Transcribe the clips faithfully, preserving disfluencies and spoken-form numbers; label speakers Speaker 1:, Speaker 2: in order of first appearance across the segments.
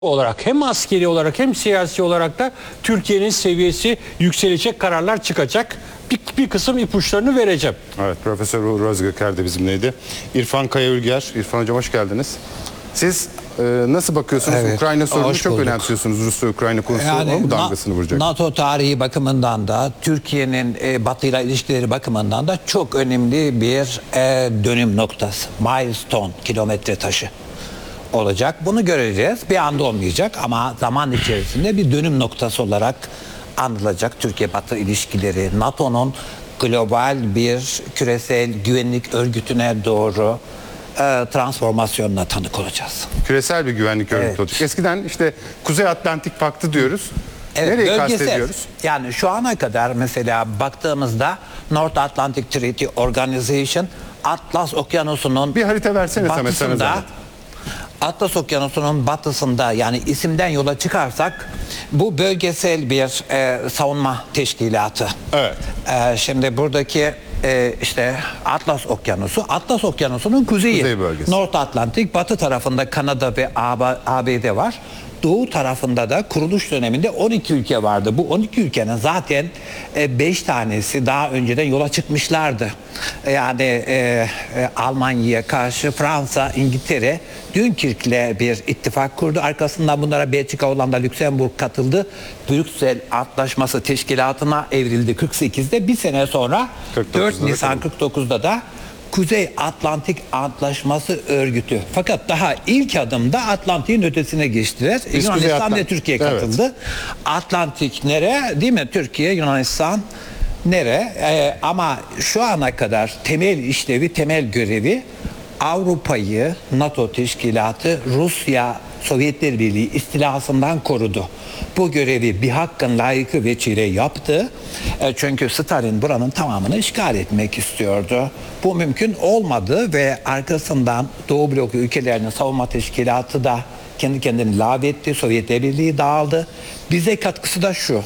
Speaker 1: olarak hem askeri olarak hem siyasi olarak da Türkiye'nin seviyesi yükselecek, kararlar çıkacak. Bir, bir kısım ipuçlarını vereceğim.
Speaker 2: Evet, Profesör Uğur Özgöker de bizimleydi. İrfan Kaya-Ülger. İrfan Hocam hoş geldiniz. Siz e, nasıl bakıyorsunuz?
Speaker 3: Evet,
Speaker 2: Ukrayna sorunu çok
Speaker 3: bulduk.
Speaker 2: önemsiyorsunuz. Rusya-Ukrayna konusu yani, mu damgasını vuracak?
Speaker 3: NATO tarihi bakımından da Türkiye'nin e, Batı ile ilişkileri bakımından da çok önemli bir e, dönüm noktası. Milestone, kilometre taşı olacak. Bunu göreceğiz. Bir anda olmayacak ama zaman içerisinde bir dönüm noktası olarak anılacak Türkiye-Batı ilişkileri. NATO'nun global bir küresel güvenlik örgütüne doğru e, transformasyonuna tanık olacağız.
Speaker 2: Küresel bir güvenlik örgütü
Speaker 3: Evet.
Speaker 2: olacak. Eskiden işte Kuzey Atlantik Paktı diyoruz.
Speaker 3: Evet,
Speaker 2: Nereyi
Speaker 3: bölgesel.
Speaker 2: kastediyoruz?
Speaker 3: Yani şu ana kadar mesela baktığımızda North Atlantic Treaty Organization, Atlas Okyanusu'nun
Speaker 2: Bir harita versene Samet, sana
Speaker 3: batısında,
Speaker 2: zahmet.
Speaker 3: Atlas Okyanusu'nun batısında, yani isimden yola çıkarsak bu bölgesel bir e, savunma teşkilatı.
Speaker 2: Evet.
Speaker 3: E, şimdi buradaki e, işte Atlas Okyanusu, Atlas Okyanusu'nun kuzeyi.
Speaker 2: Kuzey bölgesi.
Speaker 3: North Atlantic, batı tarafında Kanada ve A B D var. Doğu tarafında da kuruluş döneminde on iki ülke vardı. Bu on iki ülkenin zaten beş tanesi daha önceden yola çıkmışlardı. Yani e, e, Almanya'ya karşı Fransa, İngiltere, Dünkirk'le bir ittifak kurdu. Arkasından bunlara Belçika, Hollanda, Lüksemburg katıldı. Brüksel Antlaşması teşkilatına evrildi kırk sekizde. Bir sene sonra dört Nisan kırk dokuzda da Kuzey Atlantik Antlaşması Örgütü. Fakat daha ilk adımda Atlantik'in ötesine geçtiler.
Speaker 2: Biz
Speaker 3: Yunanistan ve Türkiye katıldı. Evet. Atlantik nere? Değil mi? Türkiye, Yunanistan nere? Ee, ama şu ana kadar temel işlevi, temel görevi Avrupa'yı NATO teşkilatı Rusya Sovyetler Birliği istilasından korudu. Bu görevi bir hakkın layıkı veçile yaptı. E, çünkü Stalin buranın tamamını işgal etmek istiyordu. Bu mümkün olmadı ve arkasından Doğu bloku ülkelerinin savunma teşkilatı da kendi kendini lağvetti. Sovyetler Birliği dağıldı. Bize katkısı da şu: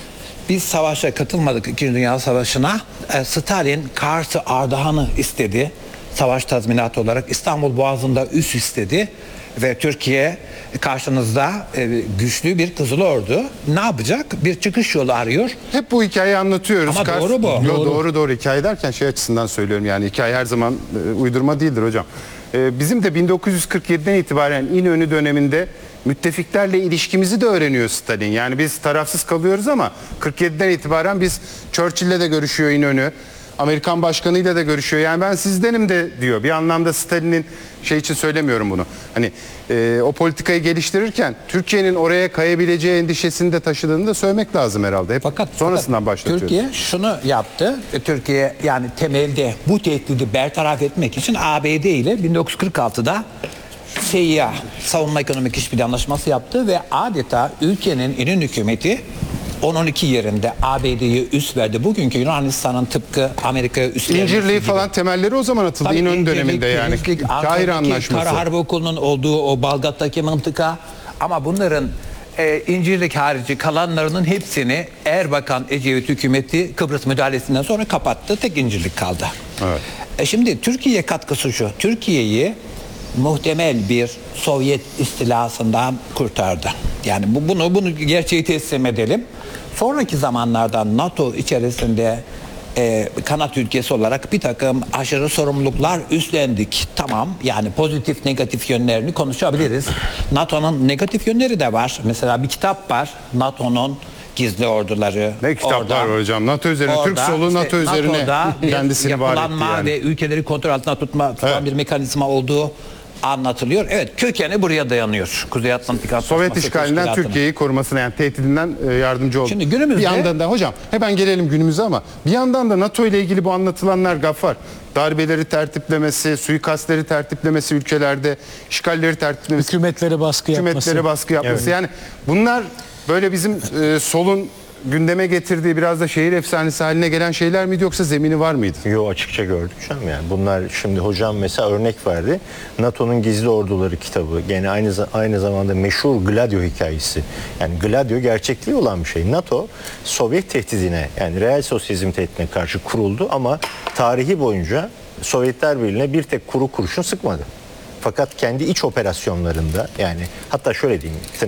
Speaker 3: biz savaşa katılmadık, İkinci Dünya Savaşı'na. E, Stalin Kars'ı, Ardahan'ı istedi. Savaş tazminatı olarak İstanbul Boğazı'nda üs istedi. Ve Türkiye karşınızda e, güçlü bir Kızıl Ordu. Ne yapacak? Bir çıkış yolu arıyor.
Speaker 2: Hep bu hikayeyi anlatıyoruz.
Speaker 3: Ama
Speaker 2: Kars...
Speaker 3: doğru bu.
Speaker 2: Yo,
Speaker 3: Doğru.
Speaker 2: doğru doğru hikaye derken şey açısından söylüyorum, yani hikaye her zaman e, uydurma değildir hocam. E, bizim de bin dokuz yüz kırk yediden itibaren İnönü döneminde müttefiklerle ilişkimizi de öğreniyor Stalin. Yani biz tarafsız kalıyoruz ama kırk yediden itibaren biz Churchill'le de görüşüyor İnönü. Amerikan başkanıyla da görüşüyor. Yani ben sizdenim de diyor. Bir anlamda Stalin'in şey için söylemiyorum bunu. Hani e, o politikayı geliştirirken Türkiye'nin oraya kayabileceği endişesini de taşıdığını da söylemek lazım herhalde. Hep
Speaker 3: fakat
Speaker 2: sonrasından
Speaker 3: fakat
Speaker 2: başlatıyoruz.
Speaker 3: Türkiye şunu yaptı. Türkiye yani temelde bu tehdidi bertaraf etmek için A B D ile bin dokuz yüz kırk altıda S İ A, Savunma Ekonomik İşbirliği Anlaşması yaptı ve adeta ülkenin İnönü hükümeti on on iki yerinde A B D'ye üs verdi. Bugünkü Yunanistan'ın tıpkı Amerika'ya üs vermesi
Speaker 2: İncirliği
Speaker 3: gibi.
Speaker 2: falan temelleri o zaman atıldı.
Speaker 3: Tabii
Speaker 2: İnönü döneminde yani. Kahire Anlaşması.
Speaker 3: Kara Harbi Okulu'nun olduğu o Balgat'taki mıntıka. Ama bunların e, İncirlik harici kalanlarının hepsini Erbakan Ecevit hükümeti Kıbrıs müdahalesinden sonra kapattı. Tek İncirlik kaldı.
Speaker 2: Evet.
Speaker 3: E şimdi Türkiye katkısı şu: Türkiye'yi muhtemel bir Sovyet istilasından kurtardı. Yani bu, bunu bunu gerçeği teslim edelim. Sonraki zamanlarda NATO içerisinde e, kanat ülkesi olarak bir takım aşırı sorumluluklar üstlendik. Tamam, yani pozitif negatif yönlerini konuşabiliriz. NATO'nun negatif yönleri de var. Mesela bir kitap var, NATO'nun Gizli Orduları.
Speaker 2: Ne kitaplar var hocam? NATO üzerine,
Speaker 3: orada,
Speaker 2: Türk solu
Speaker 3: işte
Speaker 2: NATO üzerine
Speaker 3: NATO'da
Speaker 2: kendisini var etti
Speaker 3: yapılanma
Speaker 2: yani.
Speaker 3: ve ülkeleri kontrol altına tutma falan
Speaker 2: Evet.
Speaker 3: bir mekanizma olduğu anlatılıyor. Evet, kökeni buraya dayanıyor. Kuzey Atlantik Antlaşması
Speaker 2: Sovyet işgalinden Türkiye'yi korumasına, yani tehdidinden e, yardımcı oldu.
Speaker 3: Şimdi günümüzde...
Speaker 2: Bir yandan da hocam hemen gelelim günümüze, ama bir yandan da NATO ile ilgili bu anlatılanlar Gaffar. Darbeleri tertiplemesi, suikastleri tertiplemesi ülkelerde, işgalleri tertiplemesi,
Speaker 1: Hükümetlere baskı yapması.
Speaker 2: hükümetlere baskı yapması.
Speaker 1: Evet.
Speaker 2: Yani bunlar böyle bizim e, solun gündeme getirdiği, biraz da şehir efsanesi haline gelen şeyler miydi, yoksa zemini var mıydı?
Speaker 4: Yo, açıkça gördük canım yani. Bunlar, şimdi hocam mesela örnek verdi. NATO'nun Gizli Orduları kitabı, gene aynı aynı zamanda meşhur Gladio hikayesi. Yani Gladio gerçekliği olan bir şey. NATO Sovyet tehdidine, yani reel sosyalizm tehdidine karşı kuruldu ama tarihi boyunca Sovyetler Birliği'ne bir tek kuru kurşun sıkmadı. Fakat kendi iç operasyonlarında, yani hatta şöyle diyeyim,